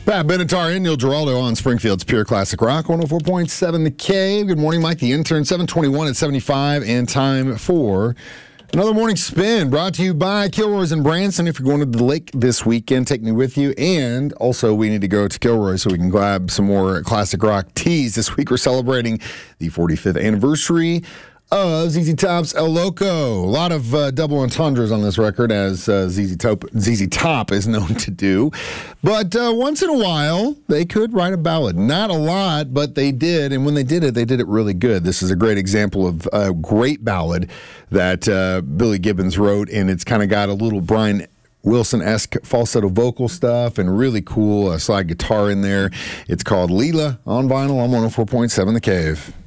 Pat Benatar and Neil Giraldo on Springfield's Pure Classic Rock, 104.7 The Cave. Good morning, Mike the intern, 7:21 at 75, and time for another morning spin brought to you by Kilroy's in Branson. If you're going to the lake this weekend, take me with you. And also, we need to go to Kilroy so we can grab some more classic rock teas. This week, we're celebrating the 45th anniversary of ZZ Top's El Loco. A lot of double entendres on this record, as ZZ Top is known to do. But once in a while, they could write a ballad. Not a lot, but they did. And when they did it really good. This is a great example of a great ballad that Billy Gibbons wrote, and it's kind of got a little Brian Wilson-esque falsetto vocal stuff and really cool slide guitar in there. It's called Leela on vinyl on 104.7 The Cave.